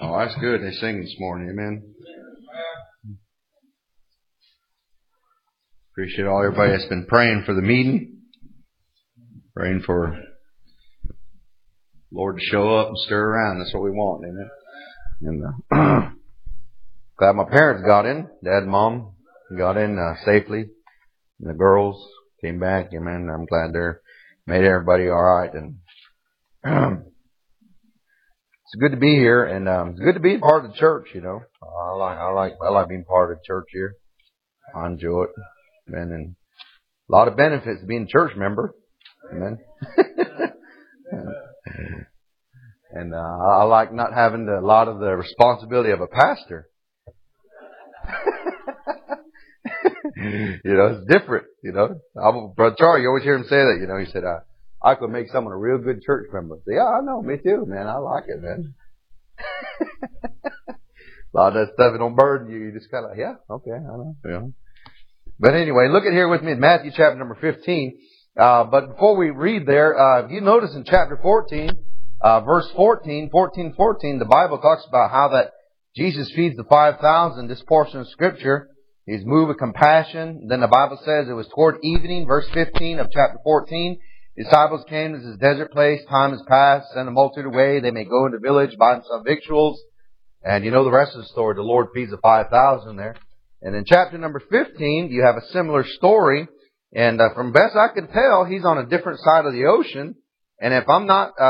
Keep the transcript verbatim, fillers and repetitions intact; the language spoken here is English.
Oh, that's good. They sing this morning. Amen. Appreciate all everybody that's been praying for the meeting. Praying for Lord to show up and stir around. That's what we want. Amen. And uh, glad my parents got in. Dad and Mom got in uh, safely. And the girls came back. Amen. I'm glad they're made everybody all right. And um, it's good to be here, and um, it's good to be part of the church. You know, I like I like I like being part of the church here. I enjoy it, amen. And a lot of benefits to being a church member, amen. And uh, I like not having the, a lot of the responsibility of a pastor. You know, it's different. You know, I'm, Brother Charlie, you always hear him say that. You know, he said, "I, I could make someone a real good church member." I say, yeah, I know, me too, man. I like it, man. A lot of that stuff, it don't burden you. You just kind of, yeah, okay, I know. Yeah. But anyway, look at here with me in Matthew chapter number fifteen. Uh, but before we read there, uh, if you notice in chapter fourteen, uh, verse fourteen, fourteen, fourteen, the Bible talks about how that Jesus feeds the five thousand. This portion of Scripture is moved with compassion. Then the Bible says it was toward evening, verse fifteen of chapter fourteen. The disciples came to this desert place. Time has passed. Send the multitude away. They may go into the village, buy them some victuals. And you know the rest of the story. The Lord feeds the five thousand there. And in chapter number fifteen, you have a similar story. And uh, from best I can tell, he's on a different side of the ocean. And if I'm not... Uh,